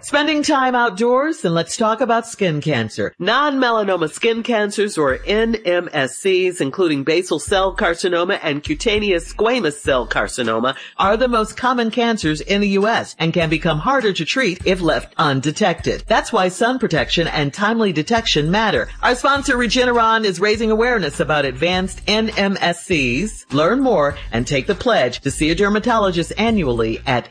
Spending time outdoors? Then let's talk about skin cancer. Non-melanoma skin cancers, or NMSCs, including basal cell carcinoma and cutaneous squamous cell carcinoma, are the most common cancers in the U.S. and can become harder to treat if left undetected. That's why sun protection and timely detection matter. Our sponsor, Regeneron, is raising awareness about advanced NMSCs. Learn more and take the pledge to see a dermatologist annually at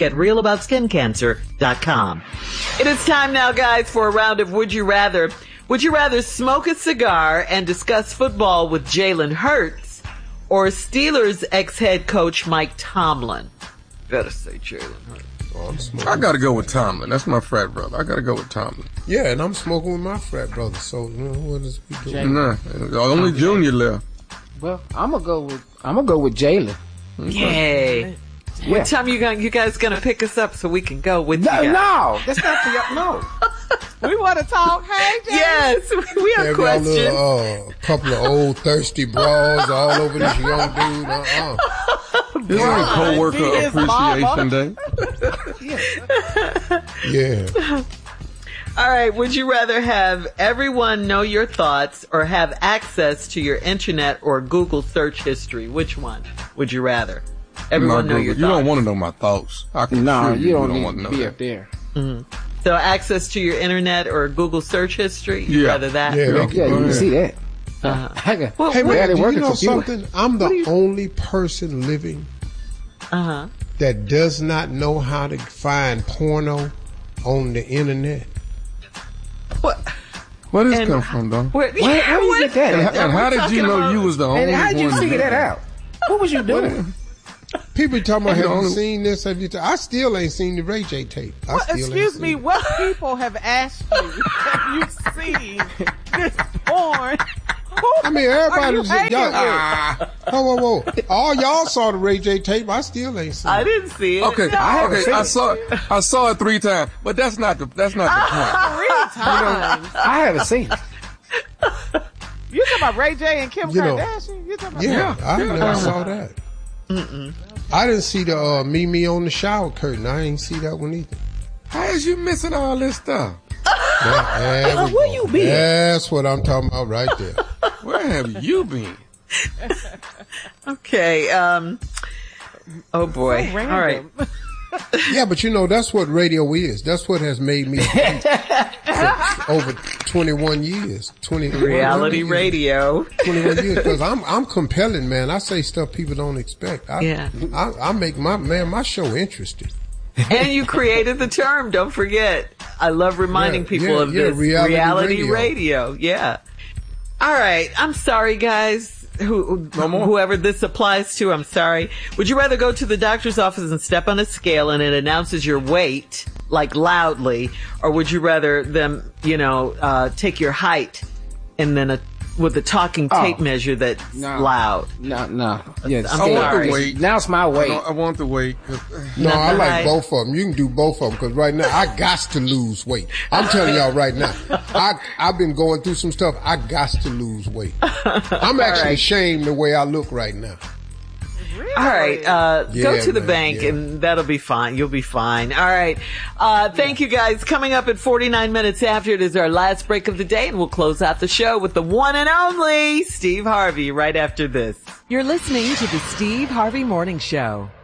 letsgetrealaboutSkinCancer.com. It is time now, guys, for a round of Would You Rather. Would you rather smoke a cigar and discuss football with Jalen Hurts or Steelers ex-head coach Mike Tomlin? Better say Jalen Hurts. I gotta go with Tomlin. That's my frat brother. I gotta go with Tomlin. Yeah, and I'm smoking with my frat brother. So what is we doing? Nah, only Junior left. Well, I'm gonna go with Jalen. Okay. Yay! Yeah. What time you guys gonna pick us up so we can go with you guys? No, that's not for y'all. No. We want to talk. Hey, James. Yes, we have questions. A couple of old thirsty bras all over this young dude. This is a co-worker appreciation day. Yeah. All right. Would you rather have everyone know your thoughts or have access to your internet or Google search history? Which one would you rather? Everyone know your thoughts. You don't want to know my thoughts. No, you don't want to know be up there. Mm-hmm. So access to your internet or Google search history? Yeah. Rather that? Yeah, you can see that. Hey, man, do you know something? I'm the only person living that does not know how to find porno on the internet. What? Where does this come from, though? Where you get that? And how did you know you was the only one? And how did you figure that out? What was you doing? People talking about, have you seen this? I still ain't seen the Ray J tape. Excuse me, what people have asked you? Have you seen this porn? I mean, everybody was whoa. All y'all saw the Ray J tape. I still ain't seen it. I didn't see it. Okay, no. I saw it 3 times, but that's not the point. 3 times. I haven't seen it. You talking about Ray J and Kim Kardashian? You talking about I never saw that. I didn't see the Mimi on the shower curtain. I ain't see that one either. How is you missing all this stuff? Where you been? That's what I'm talking about right there. Where have you been? Okay. Oh boy. So all right. Yeah, but that's what radio is. That's what has made me for over 21 years. Reality radio. 21 years, because I'm compelling, man. I say stuff people don't expect. I make my show interesting. And you created the term. Don't forget. I love reminding people of this. Reality radio. Yeah. All right. I'm sorry, guys. Whoever this applies to, I'm sorry. Would you rather go to the doctor's office and step on a scale and it announces your weight, like loudly, or would you rather them, take your height and then with a talking tape measure that's loud? No. Yes. I want the weight. Now it's my weight. I want the weight. No, I like both of them. You can do both of them, because right now I got to lose weight. I'm telling y'all right now. I've been going through some stuff. I got to lose weight. I'm actually ashamed the way I look right now. Really? All right. Go to the bank and that'll be fine. You'll be fine. All right. Thank you, guys. Coming up at 49 minutes after, it is our last break of the day, and we'll close out the show with the one and only Steve Harvey right after this. You're listening to the Steve Harvey Morning Show.